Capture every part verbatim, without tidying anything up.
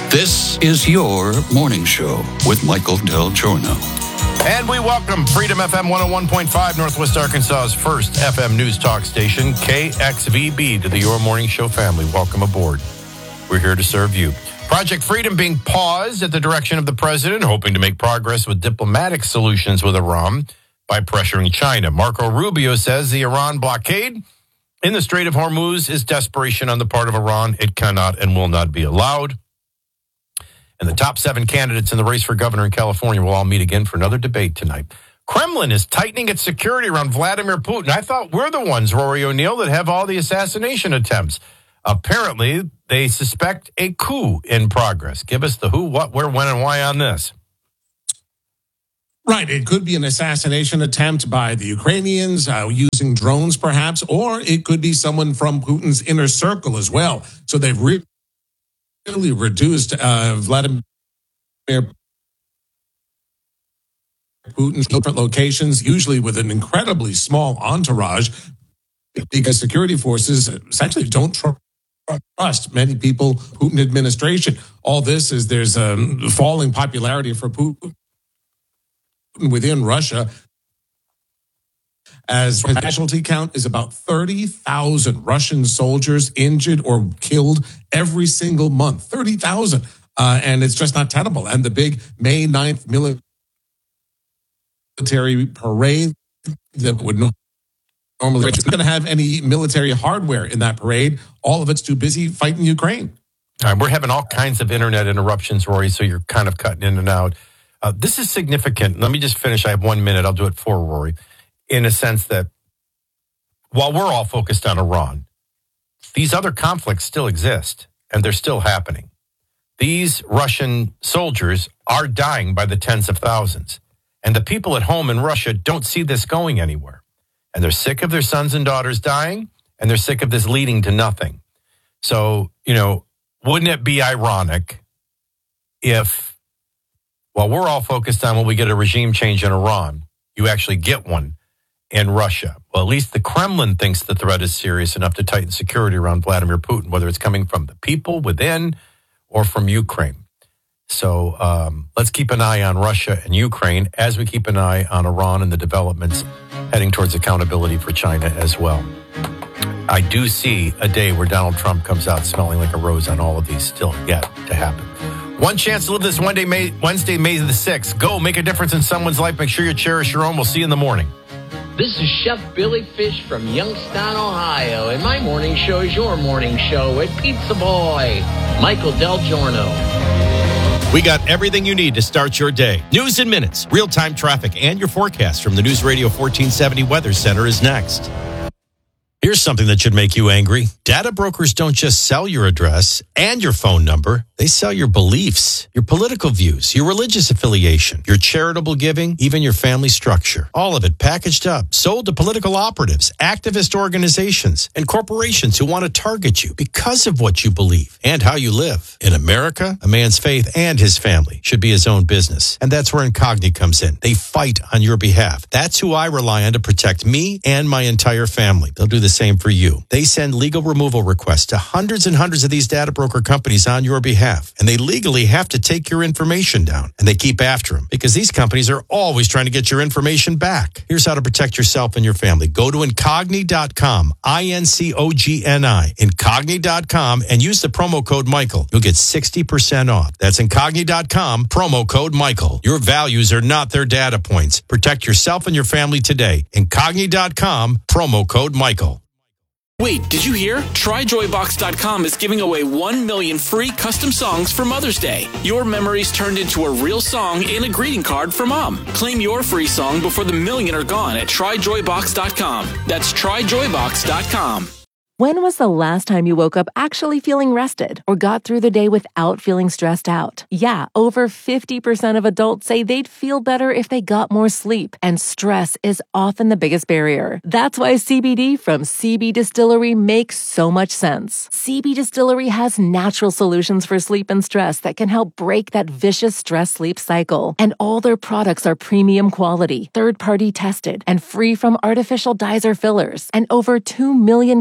This is your morning show with Michael Del Giorno. And we welcome Freedom F M one oh one point five, Northwest Arkansas's first F M news talk station, K X V B, to the Your Morning Show family. Welcome aboard. We're here to serve you. Project Freedom being paused at the direction of the president, hoping to make progress with diplomatic solutions with Iran by pressuring China. Marco Rubio says the Iran blockade in the Strait of Hormuz is desperation on the part of Iran. It cannot and will not be allowed. And the top seven candidates in the race for governor in California will all meet again for another debate tonight. Kremlin is tightening its security around Vladimir Putin. I thought we're the ones, Rory O'Neill, that have all the assassination attempts. Apparently, they suspect a coup in progress. Give us the who, what, where, when, and why on this. Right. It could be an assassination attempt by the Ukrainians uh, using drones, perhaps, or it could be someone from Putin's inner circle as well. So they've re- really reduced uh, Vladimir Putin's different locations, usually with an incredibly small entourage, because security forces essentially don't trust. Trust many people, Putin administration. All this is there's a falling popularity for Putin within Russia, as his casualty count is about thirty thousand Russian soldiers injured or killed every single month. thirty thousand. Uh, and it's just not tenable. And the big May ninth military parade that would not normally, it's not going to have any military hardware in that parade. All of it's too busy fighting Ukraine. All right, we're having all kinds of internet interruptions, Rory, so you're kind of cutting in and out. Uh, this is significant. Let me just finish. I have one minute. I'll do it for Rory. In a sense that while we're all focused on Iran, these other conflicts still exist, and they're still happening. These Russian soldiers are dying by the tens of thousands, and the people at home in Russia don't see this going anywhere. And they're sick of their sons and daughters dying, and they're sick of this leading to nothing. So, you know, wouldn't it be ironic if, while we're all focused on when we get a regime change in Iran, you actually get one in Russia? Well, at least the Kremlin thinks the threat is serious enough to tighten security around Vladimir Putin, whether it's coming from the people within or from Ukraine. So um, let's keep an eye on Russia and Ukraine as we keep an eye on Iran and the developments heading towards accountability for China as well. I do see a day where Donald Trump comes out smelling like a rose on all of these, still yet to happen. One chance to live this one day, May, Wednesday, May the sixth. Go make a difference in someone's life. Make sure you cherish your own. We'll see you in the morning. This is Chef Billy Fish from Youngstown, Ohio, and my morning show is your morning show with Pizza Boy, Michael Del Giorno. We got everything you need to start your day. News in minutes, real-time traffic, and your forecast from the News Radio fourteen seventy Weather Center is next. Here's something that should make you angry. Data brokers don't just sell your address and your phone number. They sell your beliefs, your political views, your religious affiliation, your charitable giving, even your family structure. All of it packaged up, sold to political operatives, activist organizations, and corporations who want to target you because of what you believe and how you live. In America, a man's faith and his family should be his own business. And that's where Incogni comes in. They fight on your behalf. That's who I rely on to protect me and my entire family. They'll do the same for you. They send legal removal requests to hundreds and hundreds of these data broker companies on your behalf. And they legally have to take your information down. And they keep after them because these companies are always trying to get your information back. Here's how to protect yourself and your family. Go to Incogni dot com, I N C O G N I, Incogni dot com, and use the promo code Michael. You'll get sixty percent off. That's Incogni dot com, promo code Michael. Your values are not their data points. Protect yourself and your family today. Incogni dot com, promo code Michael. Wait, did you hear? Try Joy Box dot com is giving away one million free custom songs for Mother's Day. Your memories turned into a real song and a greeting card for Mom. Claim your free song before the million are gone at Try Joy Box dot com. That's Try Joy Box dot com. When was the last time you woke up actually feeling rested or got through the day without feeling stressed out? Yeah, over fifty percent of adults say they'd feel better if they got more sleep, and stress is often the biggest barrier. That's why C B D from C B Distillery makes so much sense. C B Distillery has natural solutions for sleep and stress that can help break that vicious stress-sleep cycle. And all their products are premium quality, third-party tested, and free from artificial dyes or fillers. And over two million customers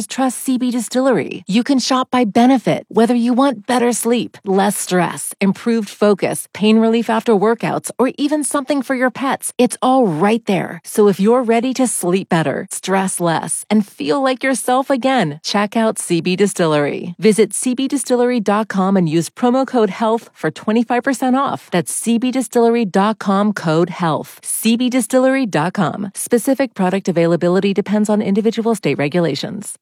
customers trust C B Distillery. You can shop by benefit, whether you want better sleep, less stress, improved focus, pain relief after workouts, or even something for your pets. It's all right there. So if you're ready to sleep better, stress less, and feel like yourself again, check out C B Distillery. Visit c b distillery dot com and use promo code HEALTH for twenty-five percent off. That's c b distillery dot com code HEALTH. c b distillery dot com. Specific product availability depends on individual state regulations.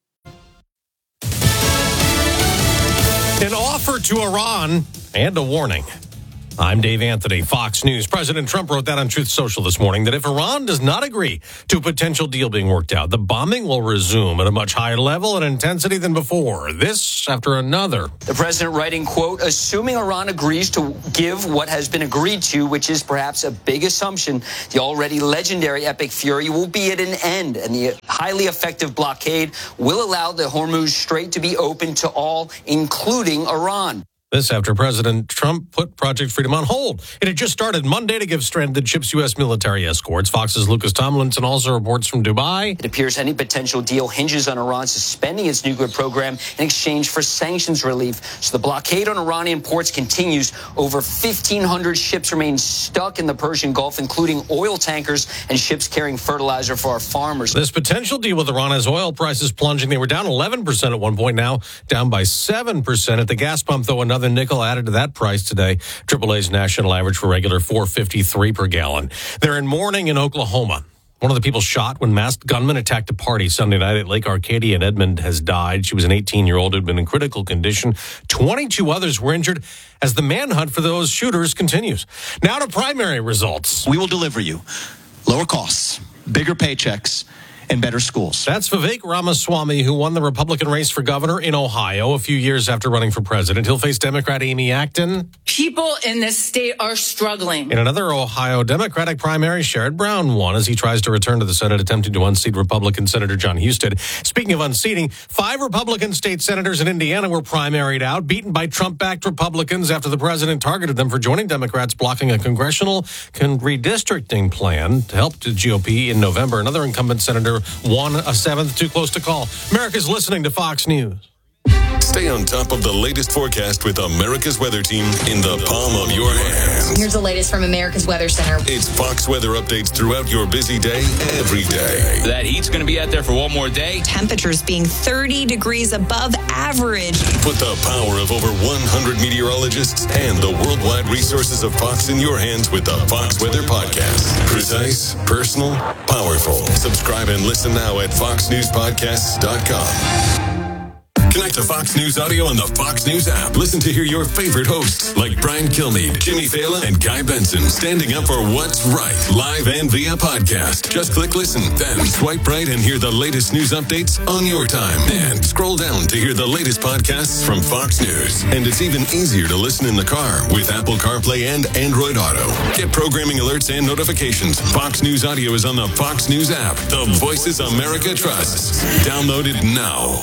An offer to Iran and a warning. I'm Dave Anthony, Fox News. President Trump wrote that on Truth Social this morning, that if Iran does not agree to a potential deal being worked out, the bombing will resume at a much higher level and intensity than before. This after another. The president writing, quote, assuming Iran agrees to give what has been agreed to, which is perhaps a big assumption, the already legendary Epic Fury will be at an end, and the highly effective blockade will allow the Hormuz Strait to be open to all, including Iran. This after President Trump put Project Freedom on hold. It had just started Monday to give stranded ships U S military escorts. Fox's Lucas Tomlinson also reports from Dubai. It appears any potential deal hinges on Iran suspending its nuclear program in exchange for sanctions relief. So the blockade on Iranian ports continues. Over fifteen hundred ships remain stuck in the Persian Gulf, including oil tankers and ships carrying fertilizer for our farmers. This potential deal with Iran has oil prices plunging. They were down eleven percent at one point, now down by seven percent at the gas pump, though another The nickel added to that price today. triple A's national average for regular four fifty-three per gallon. They're in mourning in Oklahoma. One of the people shot when masked gunmen attacked a party Sunday night at Lake Arcadia in Edmond has died. She was an eighteen-year-old who had been in critical condition. twenty-two others were injured as the manhunt for those shooters continues. Now to primary results. We will deliver you lower costs, bigger paychecks, and better schools. That's Vivek Ramaswamy, who won the Republican race for governor in Ohio a few years after running for president. He'll face Democrat Amy Acton. People in this state are struggling. In another Ohio Democratic primary, Sherrod Brown won as he tries to return to the Senate, attempting to unseat Republican Senator John Husted. Speaking of unseating, five Republican state senators in Indiana were primaried out, beaten by Trump-backed Republicans after the president targeted them for joining Democrats blocking a congressional redistricting plan to help the G O P in November. Another incumbent senator won a seventh, too close to call. America's listening to Fox News. Stay on top of the latest forecast with America's Weather Team in the palm of your hands. Here's the latest from America's Weather Center. It's Fox weather updates throughout your busy day, every day. That heat's going to be out there for one more day. Temperatures being thirty degrees above average. Put the power of over one hundred meteorologists and the worldwide resources of Fox in your hands with the Fox Weather Podcast. Precise, personal, powerful. Subscribe and listen now at fox news podcasts dot com. Connect to Fox News Audio on the Fox News app. Listen to hear your favorite hosts like Brian Kilmeade, Jimmy Fallon, and Guy Benson standing up for what's right, live and via podcast. Just click listen, then swipe right and hear the latest news updates on your time. And scroll down to hear the latest podcasts from Fox News. And it's even easier to listen in the car with Apple CarPlay and Android Auto. Get programming alerts and notifications. Fox News Audio is on the Fox News app. The voices America trusts. Download it now.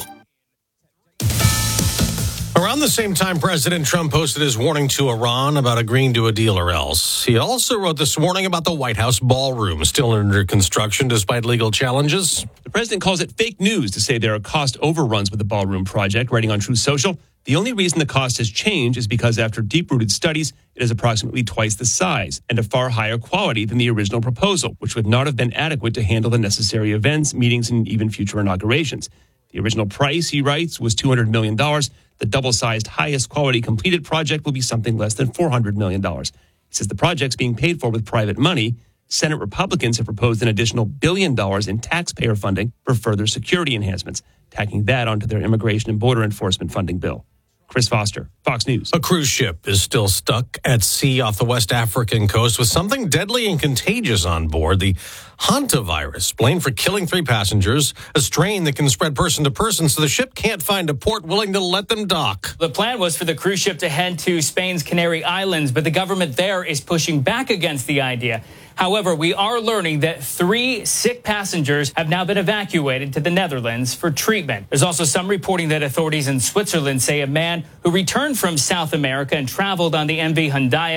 Around the same time, President Trump posted his warning to Iran about agreeing to a deal or else. He also wrote this morning about the White House ballroom, still under construction despite legal challenges. The president calls it fake news to say there are cost overruns with the ballroom project, writing on Truth Social. The only reason the cost has changed is because after deep-rooted studies, it is approximately twice the size and of far higher quality than the original proposal, which would not have been adequate to handle the necessary events, meetings, and even future inaugurations. The original price, he writes, was two hundred million dollars. The double-sized, highest-quality completed project will be something less than four hundred million dollars. He says the project's being paid for with private money. Senate Republicans have proposed an additional billion dollars in taxpayer funding for further security enhancements, tacking that onto their immigration and border enforcement funding bill. Chris Foster, Fox News. A cruise ship is still stuck at sea off the West African coast with something deadly and contagious on board. The hantavirus, blamed for killing three passengers, a strain that can spread person to person, so the ship can't find a port willing to let them dock. The plan was for the cruise ship to head to Spain's Canary Islands, but the government there is pushing back against the idea. However, we are learning that three sick passengers have now been evacuated to the Netherlands for treatment. There's also some reporting that authorities in Switzerland say a man who returned from South America and traveled on the M V Hyundaius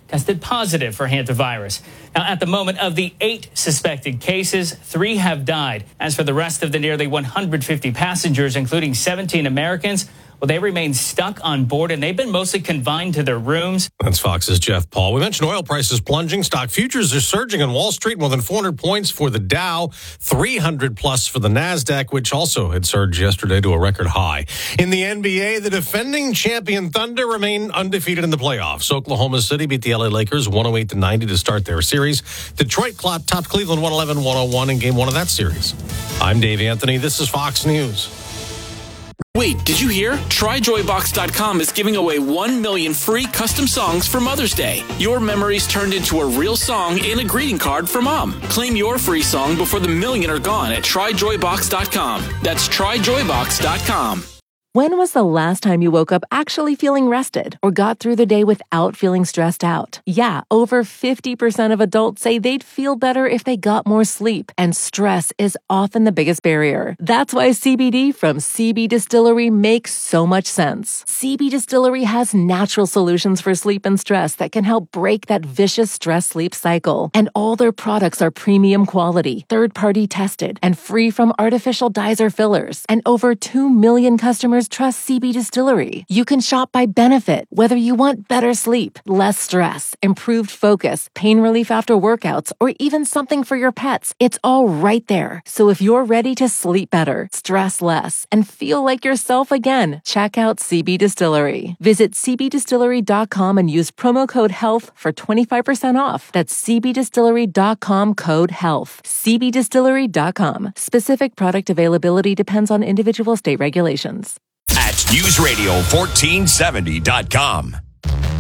tested positive for hantavirus. Now, at the moment of the eight suspected cases, three have died. As for the rest of the nearly one hundred fifty passengers, including seventeen Americans, well, they remain stuck on board, and they've been mostly confined to their rooms. That's Fox's Jeff Paul. We mentioned oil prices plunging. Stock futures are surging on Wall Street, more than four hundred points for the Dow, three hundred plus for the NASDAQ, which also had surged yesterday to a record high. In the N B A, the defending champion Thunder remain undefeated in the playoffs. Oklahoma City beat the L A Lakers one oh eight to ninety to start their series. Detroit topped Cleveland one eleven to one oh one in game one of that series. I'm Dave Anthony. This is Fox News. Wait, did you hear? Try Joy Box dot com is giving away one million free custom songs for Mother's Day. Your memories turned into a real song and a greeting card for Mom. Claim your free song before the million are gone at Try Joy Box dot com. That's Try Joy Box dot com. When was the last time you woke up actually feeling rested or got through the day without feeling stressed out? Yeah, over fifty percent of adults say they'd feel better if they got more sleep, and stress is often the biggest barrier. That's why C B D from C B Distillery makes so much sense. C B Distillery has natural solutions for sleep and stress that can help break that vicious stress-sleep cycle. And all their products are premium quality, third-party tested, and free from artificial dyes or fillers. And over two million customers trust C B Distillery. You can shop by benefit, whether you want better sleep, less stress, improved focus, pain relief after workouts, or even something for your pets. It's all right there. So if you're ready to sleep better, stress less, and feel like yourself again, check out C B Distillery. Visit C B distillery dot com and use promo code HEALTH for twenty-five percent off. That's C B distillery dot com code HEALTH. C B distillery dot com. Specific product availability depends on individual state regulations. At news radio fourteen seventy dot com.